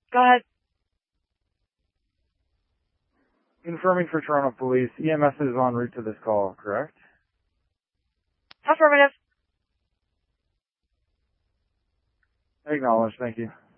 Go ahead. Confirming for Toronto Police, EMS is en route to this call, correct? Affirmative. Acknowledged, thank you.